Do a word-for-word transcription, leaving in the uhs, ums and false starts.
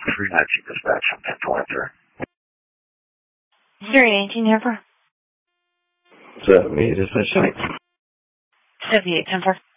three nineteen dispatch from ten twenty-three. three nineteen, Denver. seventy-eight dispatch. seventy-eight, ten four.